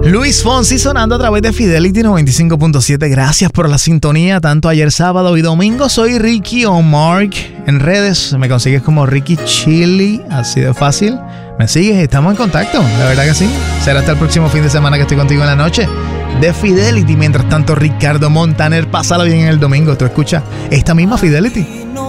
Luis Fonsi sonando a través de Fidelity 95.7. Gracias por la sintonía, tanto ayer sábado y domingo. Soy Ricky O'Mark. En redes me consigues como Ricky Chili, así de fácil. Me sigues y estamos en contacto, la verdad que sí. Será hasta el próximo fin de semana que estoy contigo en la noche de Fidelity. Mientras tanto, Ricardo Montaner, pásalo bien en el domingo. Tú escuchas esta misma Fidelity.